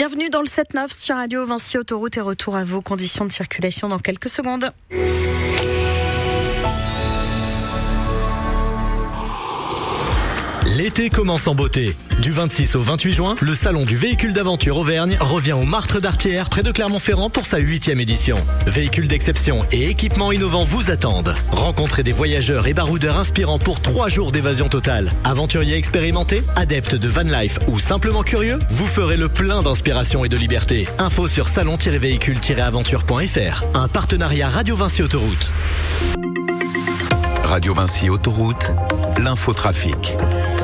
Bienvenue dans le 7-9 sur Radio Vinci Autoroute et retour à vos conditions de circulation dans quelques secondes. L'été commence en beauté. Du 26 au 28 juin, le salon du véhicule d'aventure Auvergne revient au Martre d'Artière près de Clermont-Ferrand pour sa 8e édition. Véhicules d'exception et équipements innovants vous attendent. Rencontrez des voyageurs et baroudeurs inspirants pour 3 jours d'évasion totale. Aventuriers expérimentés, adeptes de van life ou simplement curieux, vous ferez le plein d'inspiration et de liberté. Info sur salon-véhicule-aventure.fr. Un partenariat Radio Vinci Autoroute. Radio Vinci Autoroute, l'infotrafic.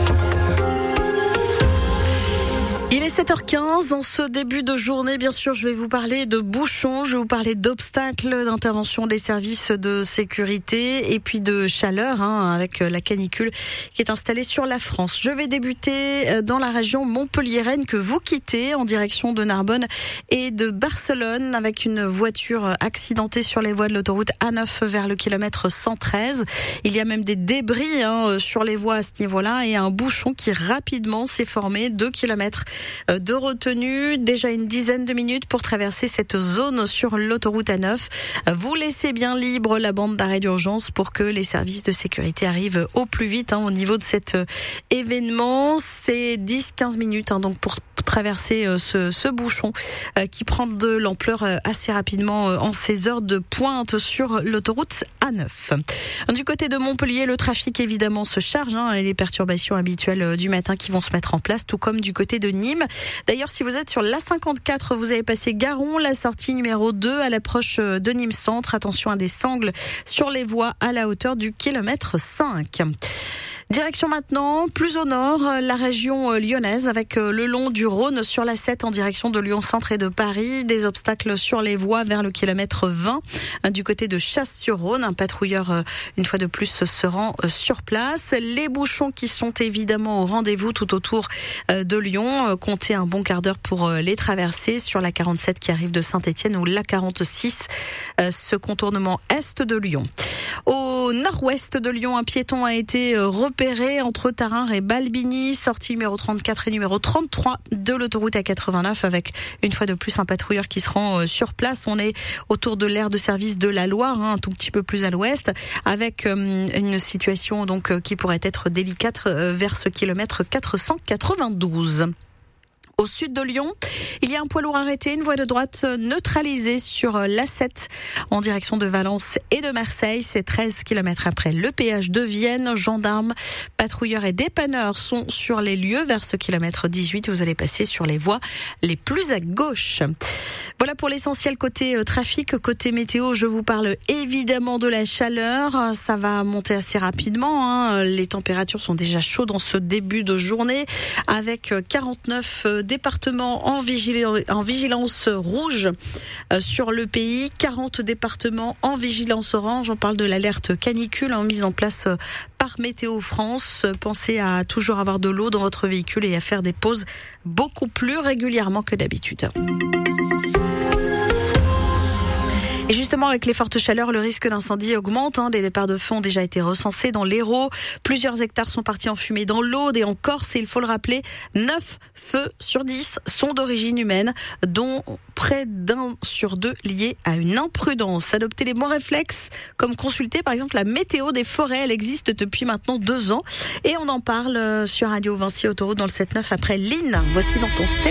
Il est 7h15, en ce début de journée, bien sûr, je vais vous parler de bouchons, je vais vous parler d'obstacles, d'intervention des services de sécurité et puis de chaleur, avec la canicule qui est installée sur la France. Je vais débuter dans la région montpelliéraine que vous quittez en direction de Narbonne et de Barcelone avec une voiture accidentée sur les voies de l'autoroute A9 vers le kilomètre 113. Il y a même des débris sur les voies à ce niveau-là et un bouchon qui rapidement s'est formé, 2 kilomètres de retenue, déjà une dizaine de minutes pour traverser cette zone sur l'autoroute A9. Vous laissez bien libre la bande d'arrêt d'urgence pour que les services de sécurité arrivent au plus vite au niveau de cet événement. C'est 10-15 minutes donc pour traverser ce bouchon qui prend de l'ampleur assez rapidement en ces heures de pointe sur l'autoroute A9. Du côté de Montpellier, le trafic évidemment se charge et les perturbations habituelles du matin qui vont se mettre en place, tout comme du côté de Nîmes. D'ailleurs, si vous êtes sur l'A54, vous avez passé Garon, la sortie numéro 2 à l'approche de Nîmes Centre. Attention à des sangles sur les voies à la hauteur du kilomètre 5. Direction maintenant, plus au nord, la région lyonnaise avec le long du Rhône sur la 7 en direction de Lyon-Centre et de Paris. Des obstacles sur les voies vers le kilomètre 20 du côté de Chasse-sur-Rhône. Un patrouilleur, une fois de plus, se rend sur place. Les bouchons qui sont évidemment au rendez-vous tout autour de Lyon. Comptez un bon quart d'heure pour les traverser sur la 47 qui arrive de Saint-Étienne ou la 46, ce contournement est de Lyon. Au nord-ouest de Lyon, un piéton a été repéré entre Tarare et Balbigny, sortie numéro 34 et numéro 33 de l'autoroute A89 avec une fois de plus un patrouilleur qui se rend sur place. On est autour de l'aire de service de la Loire, un tout petit peu plus à l'ouest, avec une situation donc qui pourrait être délicate vers ce kilomètre 492. Au sud de Lyon, il y a un poids lourd arrêté, une voie de droite neutralisée sur l'A7 en direction de Valence et de Marseille. C'est 13 km après le péage de Vienne. Gendarmes, patrouilleurs et dépanneurs sont sur les lieux vers ce kilomètre 18. Vous allez passer sur les voies les plus à gauche. Voilà pour l'essentiel côté trafic. Côté météo, je vous parle évidemment de la chaleur. Ça va monter assez rapidement. Les températures sont déjà chaudes en ce début de journée avec 49 départements en vigilance rouge sur le pays, 40 départements en vigilance orange. On parle de l'alerte canicule mise en place par Météo France. Pensez à toujours avoir de l'eau dans votre véhicule et à faire des pauses beaucoup plus régulièrement que d'habitude. Et justement, avec les fortes chaleurs, le risque d'incendie augmente. Des départs de feu ont déjà été recensés dans l'Hérault. Plusieurs hectares sont partis en fumée dans l'Aude et en Corse. Et il faut le rappeler, 9 feux sur 10 sont d'origine humaine, dont près d'1 sur 2 liés à une imprudence. Adoptez les bons réflexes, comme consulter par exemple la météo des forêts. Elle existe depuis maintenant 2 ans. Et on en parle sur Radio Vinci Autoroute dans le 7-9 après Lynn. Voici dans ton